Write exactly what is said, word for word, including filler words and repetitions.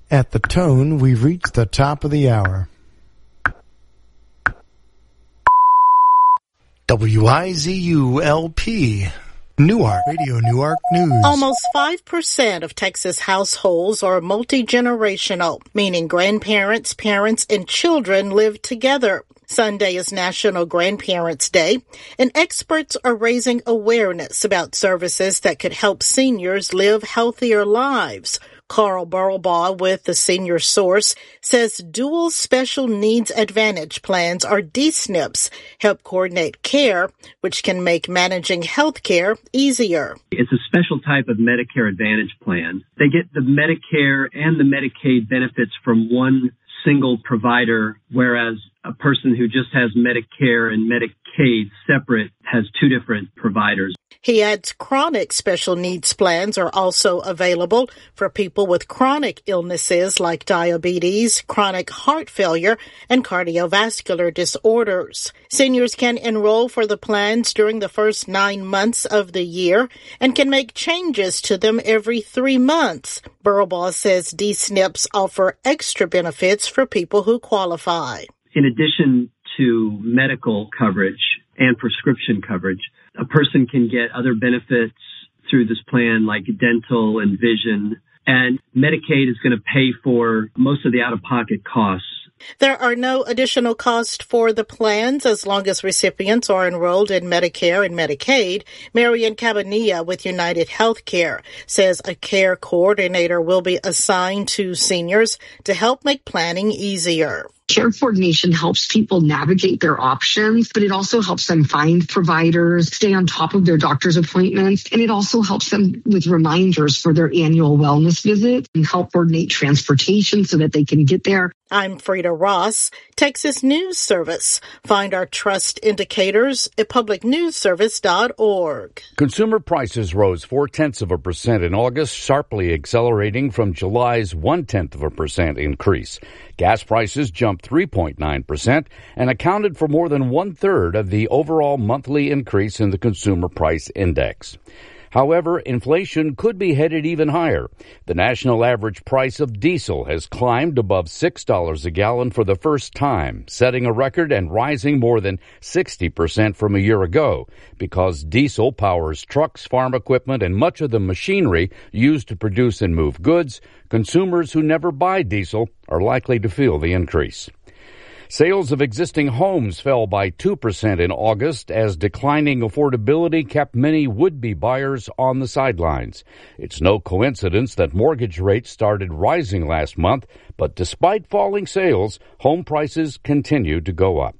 At the tone, we've reached the top of the hour. W I Z U L P, Newark, Radio Newark News. Almost five percent of Texas households are multi-generational, meaning grandparents, parents, and children live together. Sunday is National Grandparents' Day, and experts are raising awareness about services that could help seniors live healthier lives. Carl Burlbaugh with the Senior Source says dual special needs advantage plans, or D S N Ps, help coordinate care, which can make managing health care easier. It's a special type of Medicare Advantage plan. They get the Medicare and the Medicaid benefits from one single provider, whereas a person who just has Medicare and Medicaid separate has two different providers. He adds chronic special needs plans are also available for people with chronic illnesses like diabetes, chronic heart failure, and cardiovascular disorders. Seniors can enroll for the plans during the first nine months of the year and can make changes to them every three months. Burlbaugh says D S N Ps offer extra benefits for people who qualify. In addition to medical coverage and prescription coverage, a person can get other benefits through this plan like dental and vision, and Medicaid is going to pay for most of the out-of-pocket costs. There are no additional costs for the plans as long as recipients are enrolled in Medicare and Medicaid. Marian Cabanilla with United Healthcare says a care coordinator will be assigned to seniors to help make planning easier. Care coordination helps people navigate their options, but it also helps them find providers, stay on top of their doctor's appointments, and it also helps them with reminders for their annual wellness visit and help coordinate transportation so that they can get there. I'm Frida Ross, Texas News Service. Find our trust indicators at public news service dot org. Consumer prices rose four-tenths of a percent in August, sharply accelerating from July's one-tenth of a percent increase. Gas prices jumped three point nine percent and accounted for more than one-third of the overall monthly increase in the Consumer Price Index. However, inflation could be headed even higher. The national average price of diesel has climbed above six dollars a gallon for the first time, setting a record and rising more than sixty percent from a year ago. Because diesel powers trucks, farm equipment, and much of the machinery used to produce and move goods, consumers who never buy diesel are likely to feel the increase. Sales of existing homes fell by two percent in August as declining affordability kept many would-be buyers on the sidelines. It's no coincidence that mortgage rates started rising last month, but despite falling sales, home prices continued to go up.